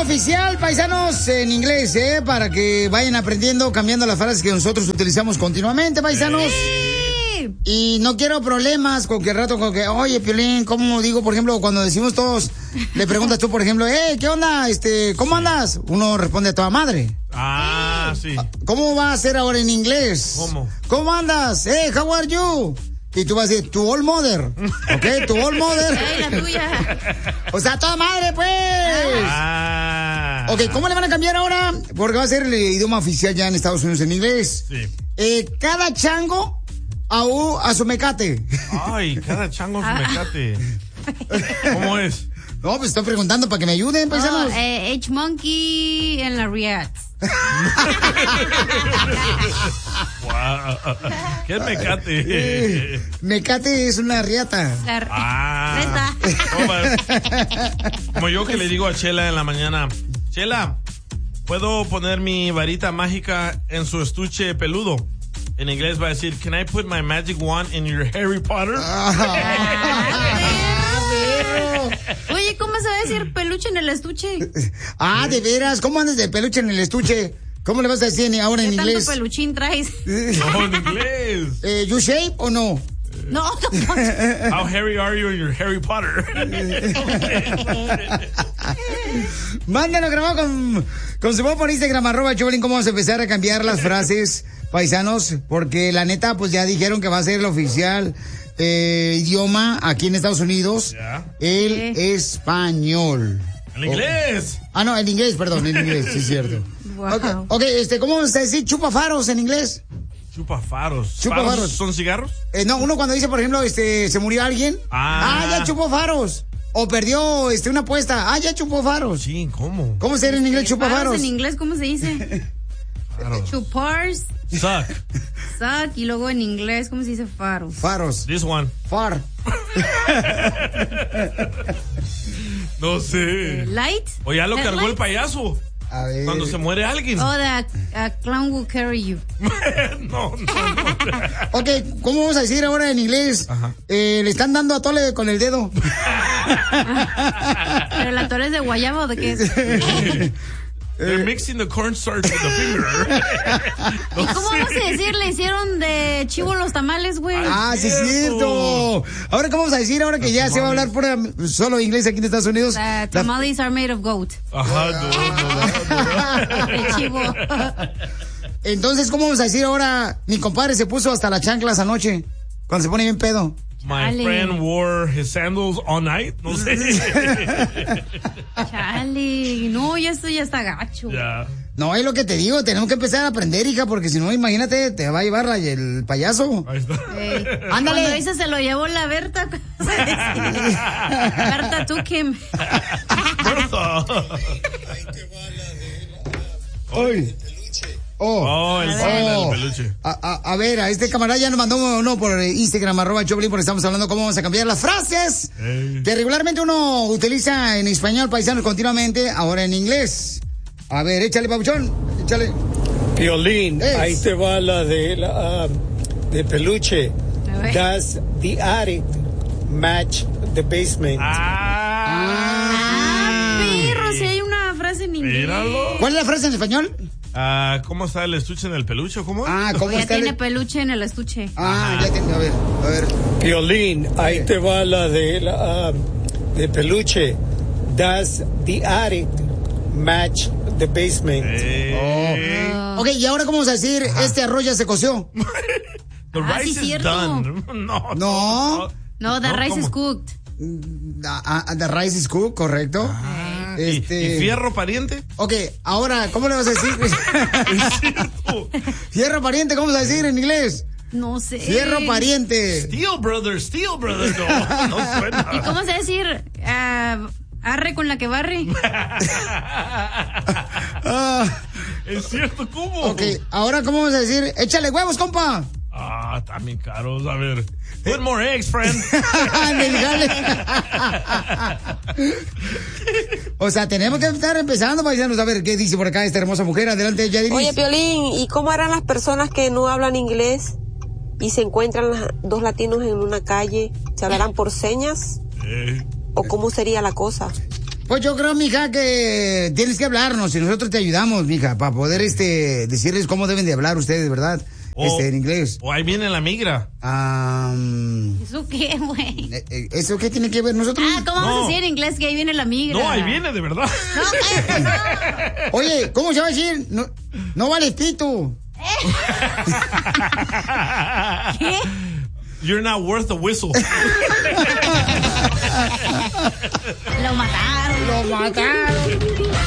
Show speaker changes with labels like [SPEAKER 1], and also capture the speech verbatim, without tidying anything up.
[SPEAKER 1] oficial, paisanos, en inglés, ¿eh? Para que vayan aprendiendo, cambiando las frases que nosotros utilizamos continuamente, paisanos. Sí. Y no quiero problemas con que al rato, con que, oye, Piolín, ¿cómo digo? Por ejemplo, cuando decimos todos, le preguntas tú, por ejemplo, eh, ¿qué onda? Este, ¿cómo andas? Uno responde a toda madre.
[SPEAKER 2] Ah, sí.
[SPEAKER 1] ¿Cómo va a ser ahora en inglés?
[SPEAKER 2] ¿Cómo?
[SPEAKER 1] ¿Cómo andas? Eh, how are you? Y tú vas a decir, tu old mother. ¿Ok? Tu old mother.
[SPEAKER 3] Hey, la tuya.
[SPEAKER 1] O sea, toda madre, pues.
[SPEAKER 2] Ah.
[SPEAKER 1] Ok, ¿cómo le van a cambiar ahora? Porque va a ser el idioma oficial ya en Estados Unidos en inglés.
[SPEAKER 2] Sí.
[SPEAKER 1] Eh, cada chango a, u, a su mecate.
[SPEAKER 2] Ay, cada chango a su mecate. ¿Cómo es?
[SPEAKER 1] No, pues estoy preguntando para que me ayuden, paisanos.
[SPEAKER 3] Oh, eh, H-Monkey en la Riat.
[SPEAKER 2] Wow. ¿Qué es mecate? Eh,
[SPEAKER 1] mecate es una riata.
[SPEAKER 3] La r-
[SPEAKER 2] ah. Como yo que le digo a Chela en la mañana, Chela, ¿puedo poner mi varita mágica en su estuche peludo? En inglés va a decir, can I put my magic wand in your Harry Potter?
[SPEAKER 3] Oye, ¿cómo se va a decir peluche en el estuche?
[SPEAKER 1] Ah, de veras, ¿cómo andas de peluche en el estuche? ¿Cómo le vas a decir ahora en
[SPEAKER 3] ¿Qué
[SPEAKER 1] inglés?
[SPEAKER 3] tanto peluchín traes?
[SPEAKER 2] No, en inglés.
[SPEAKER 1] Eh, ¿You shape o no?
[SPEAKER 3] No, no.
[SPEAKER 2] How hairy are you in your Harry Potter?
[SPEAKER 1] Mándanos grabado con, con su voz por Instagram, arroba Choplin, cómo vamos a empezar a cambiar las frases, paisanos, porque la neta, pues ya dijeron que va a ser el oficial eh, idioma aquí en Estados Unidos,
[SPEAKER 2] ¿Ya?
[SPEAKER 1] el
[SPEAKER 3] ¿Qué?
[SPEAKER 1] español.
[SPEAKER 2] ¿El inglés?
[SPEAKER 1] Oh. Ah, no, el inglés, perdón, el inglés, sí es cierto.
[SPEAKER 3] Wow.
[SPEAKER 1] Okay, ok, este, ¿cómo vamos a decir chupafaros en inglés?
[SPEAKER 2] Chupafaros.
[SPEAKER 1] Chupafaros.
[SPEAKER 2] ¿Faros son cigarros?
[SPEAKER 1] Eh, no, uno cuando dice, por ejemplo, este, se murió alguien.
[SPEAKER 2] Ah.
[SPEAKER 1] Ah, ya chupó faros. O perdió, este, una apuesta. Ah, ya chupó faros.
[SPEAKER 2] Sí, ¿cómo?
[SPEAKER 1] ¿Cómo se dice en inglés chupafaros?
[SPEAKER 3] Faros en inglés, ¿cómo se dice?
[SPEAKER 2] Faros.
[SPEAKER 3] Chupars,
[SPEAKER 2] Suck.
[SPEAKER 3] suck, y luego en inglés, ¿cómo se dice faros?
[SPEAKER 1] Faros.
[SPEAKER 2] This one.
[SPEAKER 1] Far.
[SPEAKER 2] No sé.
[SPEAKER 3] Light?
[SPEAKER 2] O ya lo cargó el
[SPEAKER 3] Headlight?
[SPEAKER 2] payaso.
[SPEAKER 1] A ver.
[SPEAKER 2] Cuando se muere alguien.
[SPEAKER 3] Oh, the a clown will carry you.
[SPEAKER 2] No, no, no.
[SPEAKER 1] Ok, ¿cómo vamos a decir ahora en inglés?
[SPEAKER 2] Ajá.
[SPEAKER 1] Eh, le están dando a tole con el dedo.
[SPEAKER 3] ¿Pero la torre es de guayaba o de qué es?
[SPEAKER 2] They're mixing the cornstarch with the finger. No
[SPEAKER 3] ¿Y cómo
[SPEAKER 2] sé.
[SPEAKER 3] vamos a decir? Le hicieron de chivo los tamales, güey.
[SPEAKER 1] Ah, sí es cierto. Ahora, ¿cómo vamos a decir ahora que ya se va a hablar pura, solo inglés aquí en Estados Unidos?
[SPEAKER 3] The
[SPEAKER 1] La-
[SPEAKER 3] tamales are made of goat.
[SPEAKER 2] Ajá, no, no, no.
[SPEAKER 3] De chivo.
[SPEAKER 1] Entonces, ¿cómo vamos a decir ahora? Mi compadre se puso hasta las chanclas anoche, cuando se pone bien pedo.
[SPEAKER 2] My
[SPEAKER 3] Chale.
[SPEAKER 2] friend wore his sandals all night. No sé.
[SPEAKER 3] Chale. No, ya esto ya está gacho.
[SPEAKER 2] Ya.
[SPEAKER 1] No, es lo que te digo, tenemos que empezar a aprender, hija, porque si no, imagínate, te va a llevar la- el payaso.
[SPEAKER 2] Ahí está.
[SPEAKER 3] Ey.
[SPEAKER 1] Ándale.
[SPEAKER 3] Cuando dice se lo llevó la Berta. Berta took him.
[SPEAKER 1] Ay. Oh.
[SPEAKER 2] Oh, el
[SPEAKER 3] A
[SPEAKER 2] pan
[SPEAKER 3] ver.
[SPEAKER 2] del peluche.
[SPEAKER 1] A, a, a ver, a este camarada ya nos mandó uno por Instagram, arroba Choplin, porque estamos hablando cómo vamos a cambiar las frases
[SPEAKER 2] Ey.
[SPEAKER 1] que regularmente uno utiliza en español, paisanos, continuamente, ahora en inglés. A ver, échale, papuchón, échale.
[SPEAKER 4] Piolín,
[SPEAKER 1] Es.
[SPEAKER 4] ahí te va la de la, ah, de peluche.
[SPEAKER 3] A ver.
[SPEAKER 4] Does the attic match the basement?
[SPEAKER 2] Ah.
[SPEAKER 3] Ah, perro, si hay una frase en inglés.
[SPEAKER 2] Míralo.
[SPEAKER 1] ¿Cuál es la frase en español?
[SPEAKER 2] Ah, ¿cómo está el estuche en el peluche? ¿Cómo?
[SPEAKER 1] Ah, ¿cómo
[SPEAKER 3] Ya
[SPEAKER 1] está?
[SPEAKER 3] tiene
[SPEAKER 1] el-
[SPEAKER 3] peluche en el estuche.
[SPEAKER 1] Ah, ya tiene, a ver, a ver.
[SPEAKER 4] Piolín, ahí te va la de la, ah, de peluche. Does the attic match the basement?
[SPEAKER 2] Eh,
[SPEAKER 3] Oh.
[SPEAKER 1] Ok, y ahora cómo vamos a decir, este arroz ya se coció.
[SPEAKER 2] The
[SPEAKER 3] Ah, sí,
[SPEAKER 2] rice is
[SPEAKER 3] cierto.
[SPEAKER 2] done. No.
[SPEAKER 1] No.
[SPEAKER 3] No, the
[SPEAKER 2] No,
[SPEAKER 3] rice is
[SPEAKER 2] ¿cómo?
[SPEAKER 3] cooked.
[SPEAKER 1] Ah, ah, the rice is cooked, correcto.
[SPEAKER 2] Ah, ¿y-
[SPEAKER 1] Este-
[SPEAKER 2] ¿Y fierro pariente?
[SPEAKER 1] Ok, ahora, ¿cómo le vas a decir?
[SPEAKER 2] Es cierto.
[SPEAKER 1] Fierro pariente, ¿cómo vamos a decir en inglés?
[SPEAKER 3] No sé.
[SPEAKER 1] Fierro pariente.
[SPEAKER 2] Steel Brothers, Steel Brothers. No, no
[SPEAKER 3] ¿Y
[SPEAKER 2] suena.
[SPEAKER 3] cómo se va a decir? Ah, arre con la que barre.
[SPEAKER 1] Ah,
[SPEAKER 2] Es cierto, ¿cómo?
[SPEAKER 1] ok, ahora, ¿cómo vamos a decir? Échale huevos, compa.
[SPEAKER 2] Ah, también caros. A ver. Put more eggs, friend.
[SPEAKER 1] Ándale, jale. O sea, tenemos que estar empezando, paisanos, a ver qué dice por acá esta hermosa mujer. Adelante, Yadiris.
[SPEAKER 5] Oye, Piolín, ¿y cómo harán las personas que no hablan inglés y se encuentran las- dos latinos en una calle? ¿Se hablarán por señas?
[SPEAKER 2] Eh,
[SPEAKER 5] ¿O cómo sería la cosa?
[SPEAKER 1] Pues yo creo, mija, que tienes que hablarnos y nosotros te ayudamos, mija, para poder este decirles cómo deben de hablar ustedes, ¿verdad?
[SPEAKER 2] O,
[SPEAKER 1] este, en inglés.
[SPEAKER 2] O ahí viene la migra.
[SPEAKER 1] Um,
[SPEAKER 3] ¿Eso qué, güey?
[SPEAKER 1] ¿Eso qué tiene que ver nosotros?
[SPEAKER 3] Ah, ¿cómo no. vamos a decir en inglés que ahí viene la migra?
[SPEAKER 2] No, ahí viene de verdad.
[SPEAKER 3] No, cállate, no.
[SPEAKER 1] Oye, ¿cómo se va a decir? No, no vale pito.
[SPEAKER 3] ¿Qué?
[SPEAKER 2] You're not worth a whistle.
[SPEAKER 3] Lo mataron.
[SPEAKER 1] Lo mataron.